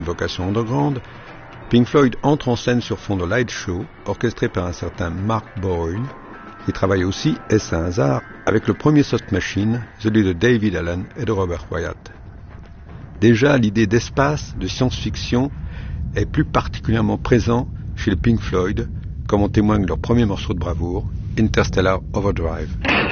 vocation underground, Pink Floyd entre en scène sur fond de light show, orchestré par un certain Mark Boyle, qui travaille aussi, est-ce un hasard, avec le premier Soft Machine, celui de David Allen et de Robert Wyatt. Déjà, l'idée d'espace, de science-fiction, est plus particulièrement présent chez les Pink Floyd, comme en témoigne leur premier morceau de bravoure, Interstellar Overdrive.